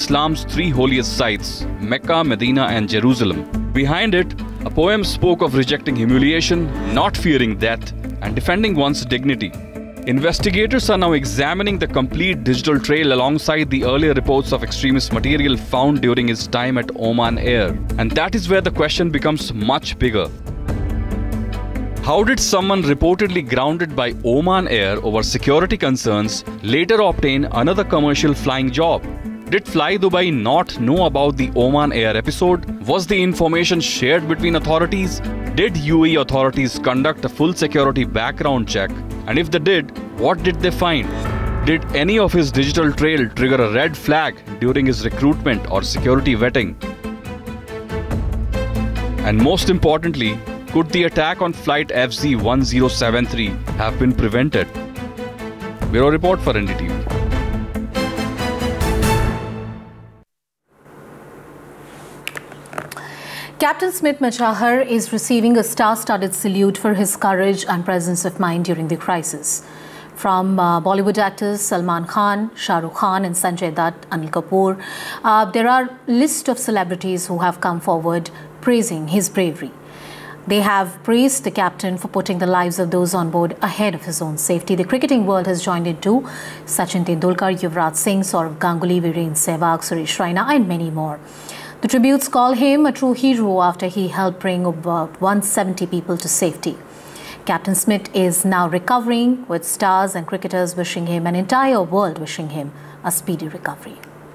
Islam's three holiest sites, Mecca, Medina and Jerusalem. Behind it, a poem spoke of rejecting humiliation, not fearing death, and defending one's dignity. Investigators are now examining the complete digital trail alongside the earlier reports of extremist material found during his time at Oman Air. And that is where the question becomes much bigger. How did someone reportedly grounded by Oman Air over security concerns later obtain another commercial flying job? Did Fly Dubai not know about the Oman Air episode? Was the information shared between authorities? Did UAE authorities conduct a full security background check? And if they did, what did they find? Did any of his digital trail trigger a red flag during his recruitment or security vetting? And most importantly, could the attack on flight FZ1073 have been prevented? Bureau Report for NDTV. Captain Smit Machaar is receiving a star-studded salute for his courage and presence of mind during the crisis. From Bollywood actors Salman Khan, Shah Rukh Khan and Sanjay Dutt, Anil Kapoor, there are a list of celebrities who have come forward praising his bravery. They have praised the captain for putting the lives of those on board ahead of his own safety. The cricketing world has joined in too. Sachin Tendulkar, Yuvraj Singh, Saurav Ganguly, Virendra Sehwag, Suresh Raina and many more. The tributes call him a true hero after he helped bring about 170 people to safety. Captain Smit is now recovering, with stars and cricketers wishing him, an entire world wishing him, a speedy recovery.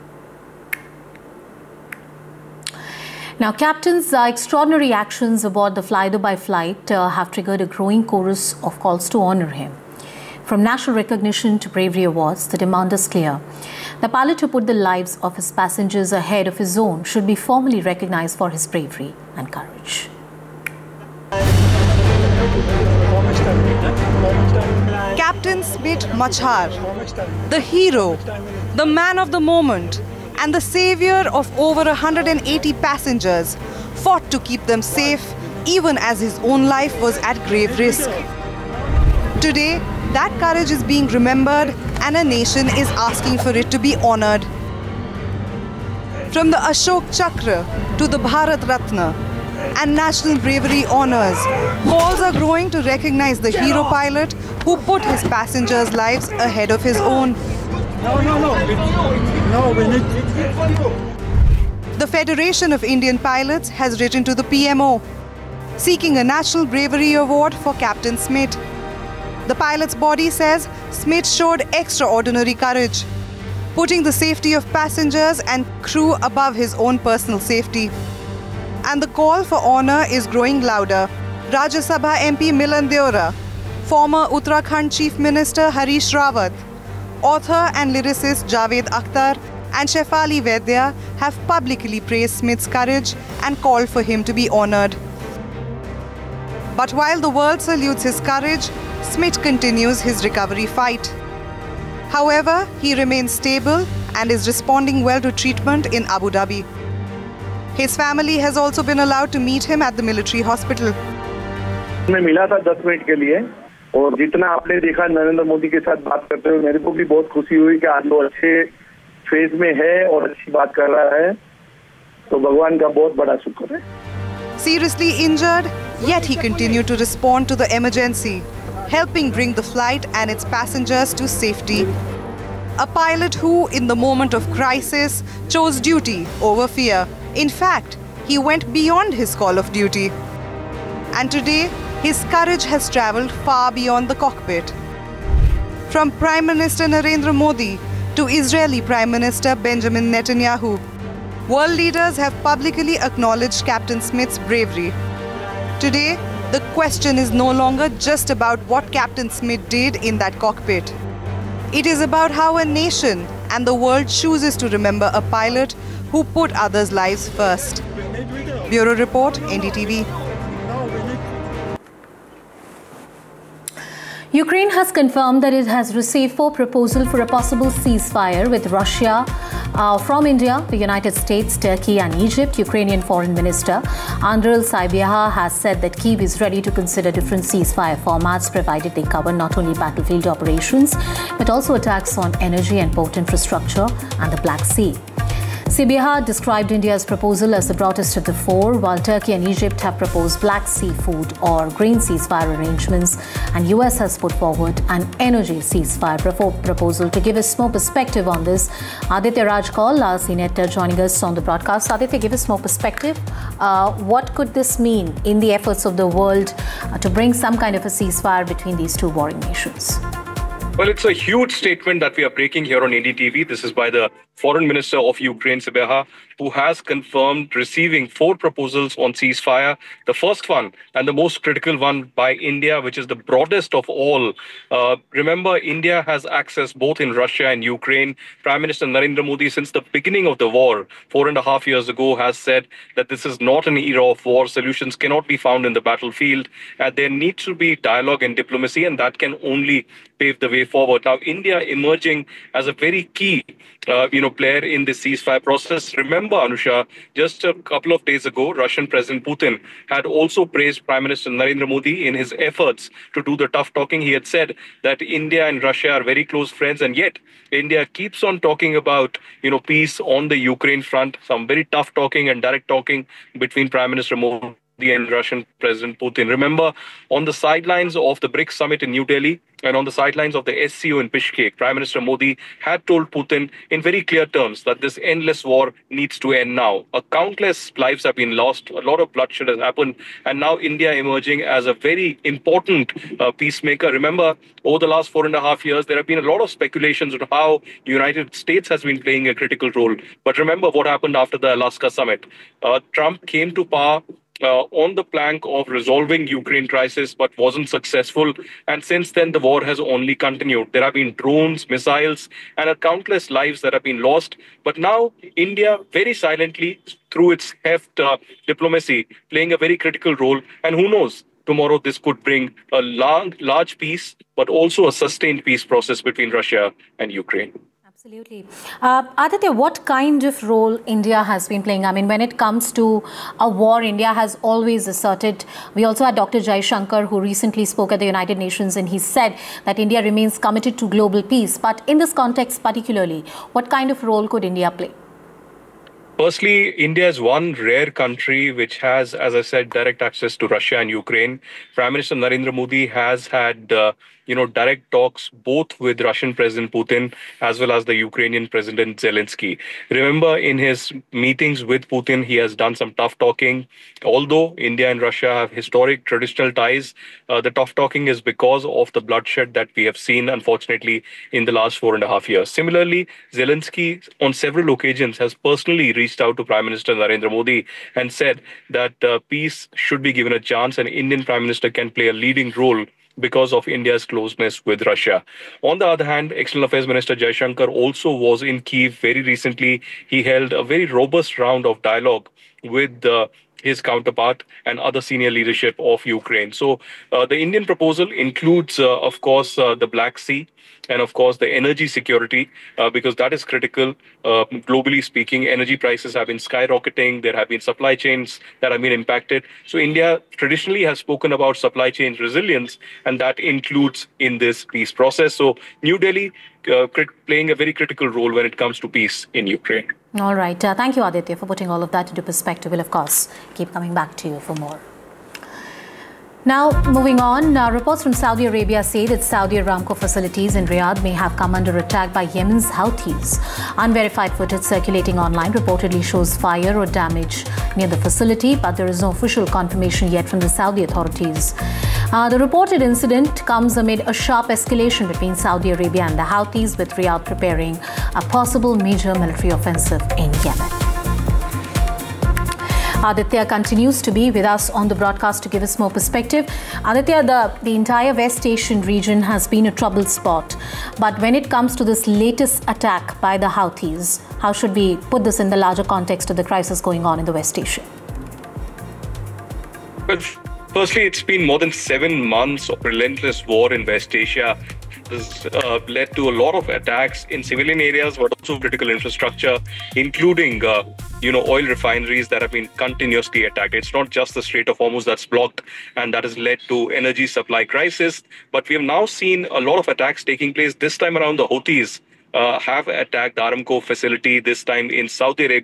Now, Captain's extraordinary actions aboard the Fly Dubai flight have triggered a growing chorus of calls to honour him. From national recognition to bravery awards, the demand is clear. The pilot who put the lives of his passengers ahead of his own should be formally recognized for his bravery and courage. Captain Smit Machaar, the hero, the man of the moment, and the savior of over 180 passengers, fought to keep them safe even as his own life was at grave risk. Today, that courage is being remembered and a nation is asking for it to be honoured. From the Ashok Chakra to the Bharat Ratna and National Bravery Honours, calls are growing to recognise the hero pilot who put his passengers' lives ahead of his own. The Federation of Indian Pilots has written to the PMO, seeking a National Bravery Award for Captain Smit. The pilot's body says Smit showed extraordinary courage, putting the safety of passengers and crew above his own personal safety. And the call for honour is growing louder. Rajya Sabha MP Milan Deora, former Uttarakhand Chief Minister Harish Rawat, author and lyricist Javed Akhtar and Shefali Vaidya have publicly praised Smit's courage and called for him to be honoured. But while the world salutes his courage, Smit continues his recovery fight. However, he remains stable and is responding well to treatment in Abu Dhabi. His family has also been allowed to meet him at the military hospital. मैं मिला था 10 minute के लिए और जितना आपने देखा नरेंद्र मोदी के साथ बात करते हुए मेरे को भी बहुत खुशी हुई कि आज वो अच्छे फेज में है और अच्छी बात कर रहा है तो भगवान का बहुत बड़ा शुक्र है. Seriously injured, yet he continued to respond to the emergency, helping bring the flight and its passengers to safety. A pilot who, in the moment of crisis, chose duty over fear. In fact, he went beyond his call of duty. And today, his courage has travelled far beyond the cockpit. From Prime Minister Narendra Modi to Israeli Prime Minister Benjamin Netanyahu, world leaders have publicly acknowledged Captain Smit's bravery. Today, the question is no longer just about what Captain Smit did in that cockpit. It is about how a nation and the world chooses to remember a pilot who put others' lives first. Bureau Report, NDTV. Ukraine has confirmed that it has received 4 proposals for a possible ceasefire with Russia from India, the United States, Turkey and Egypt. Ukrainian Foreign Minister Andriy Sybiha has said that Kyiv is ready to consider different ceasefire formats provided they cover not only battlefield operations but also attacks on energy and port infrastructure and the Black Sea. Sabiha described India's proposal as the broadest of the four, while Turkey and Egypt have proposed Black Sea food or grain ceasefire arrangements, and US has put forward an energy ceasefire proposal. To give us more perspective on this, Aditya Raj Kaul, our senior editor, joining us on the broadcast. Aditya, give us more perspective. What could this mean in the efforts of the world to bring some kind of a ceasefire between these two warring nations? Well, it's a huge statement that we are breaking here on NDTV. This is by the Foreign Minister of Ukraine, Sabiha, who has confirmed receiving 4 proposals on ceasefire. The first one and the most critical one by India, which is the broadest of all. Remember, India has access both in Russia and Ukraine. Prime Minister Narendra Modi, since the beginning of the war, 4.5 years ago, has said that this is not an era of war. Solutions cannot be found in the battlefield. There needs to be dialogue and diplomacy, and that can only pave the way forward. Now, India emerging as a very key player in this ceasefire process. Remember, Anusha, just a couple of days ago, Russian President Putin had also praised Prime Minister Narendra Modi in his efforts to do the tough talking. He had said that India and Russia are very close friends, and yet India keeps on talking about, peace on the Ukraine front, some very tough talking and direct talking between Prime Minister Modi and Russian President Putin. Remember, on the sidelines of the BRICS summit in New Delhi and on the sidelines of the SCO in Bishkek, Prime Minister Modi had told Putin in very clear terms that this endless war needs to end now. Countless lives have been lost, a lot of bloodshed has happened, and now India emerging as a very important peacemaker. Remember, over the last 4.5 years, there have been a lot of speculations on how the United States has been playing a critical role. But remember what happened after the Alaska summit. Trump came to power on the plank of resolving Ukraine crisis, but wasn't successful. And since then, the war has only continued. There have been drones, missiles, and countless lives that have been lost. But now, India, very silently, through its heft diplomacy, playing a very critical role. And who knows, tomorrow this could bring a large peace, but also a sustained peace process between Russia and Ukraine. Absolutely. Aditya, what kind of role India has been playing? I mean, when it comes to a war, India has always asserted. We also had Dr. Jai Shankar, who recently spoke at the United Nations, and he said that India remains committed to global peace. But in this context particularly, what kind of role could India play? Firstly, India is one rare country which has, as I said, direct access to Russia and Ukraine. Prime Minister Narendra Modi has had direct talks both with Russian President Putin as well as the Ukrainian President Zelensky. Remember, in his meetings with Putin, he has done some tough talking. Although India and Russia have historic traditional ties, the tough talking is because of the bloodshed that we have seen, unfortunately, in the last 4.5 years. Similarly, Zelensky, on several occasions, has personally reached out to Prime Minister Narendra Modi and said that peace should be given a chance and Indian Prime Minister can play a leading role because of India's closeness with Russia. On the other hand, External Affairs Minister Jai Shankar also was in Kyiv very recently. He held a very robust round of dialogue with his counterpart and other senior leadership of Ukraine. So the Indian proposal includes, of course, the Black Sea, and of course the energy security, because that is critical. Globally speaking, energy prices have been skyrocketing. There have been supply chains that have been impacted. So India traditionally has spoken about supply chain resilience, and that includes in this peace process. So New Delhi playing a very critical role when it comes to peace in Ukraine. All right. Thank you, Aditya, for putting all of that into perspective. We'll, of course, keep coming back to you for more. Now, moving on, reports from Saudi Arabia say that Saudi Aramco facilities in Riyadh may have come under attack by Yemen's Houthis. Unverified footage circulating online reportedly shows fire or damage near the facility, but there is no official confirmation yet from the Saudi authorities. The reported incident comes amid a sharp escalation between Saudi Arabia and the Houthis, with Riyadh preparing a possible major military offensive in Yemen. Aditya continues to be with us on the broadcast to give us more perspective. Aditya, the entire West Asian region has been a troubled spot. But when it comes to this latest attack by the Houthis, how should we put this in the larger context of the crisis going on in the West Asia? Well, firstly, it's been more than 7 months of relentless war in West Asia. This led to a lot of attacks in civilian areas, but also critical infrastructure, including, oil refineries that have been continuously attacked. It's not just the Strait of Hormuz that's blocked, and that has led to energy supply crisis. But we have now seen a lot of attacks taking place. This time around, the Houthis have attacked the Aramco facility, this time in Saudi